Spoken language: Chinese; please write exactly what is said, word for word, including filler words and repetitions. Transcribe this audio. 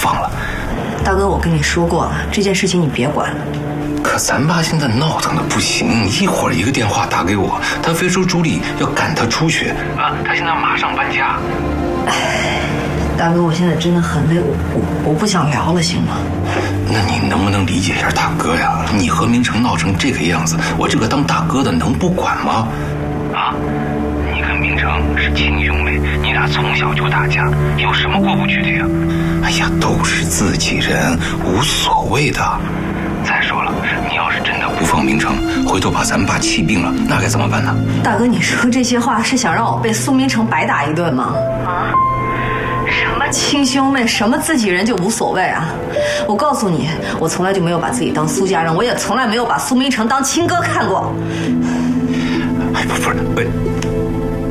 放了。 大哥，我跟你说过了，这件事情你别管。 可咱爸现在闹腾的不行，一会儿一个电话打给我，他非说朱莉要赶他出去啊，他现在马上搬家。 哎，大哥，我现在真的很累，我我我不想聊了，行吗？ 那你能不能理解一下大哥呀？你和明成闹成这个样子，我这个当大哥的能不管吗？啊，你跟明成是亲兄妹，你俩从小就打架，有什么过不去的呀？哎呀，都是自己人，无所谓的。再说了，你要是真的不放明成，回头把咱爸气病了，那该怎么办呢？ 大哥，你说这些话是想让我被苏明成白打一顿吗？啊？什么亲兄妹，什么自己人就无所谓啊？我告诉你，我从来就没有把自己当苏家人，我也从来没有把苏明成当亲哥看过。 哎，不不是，不，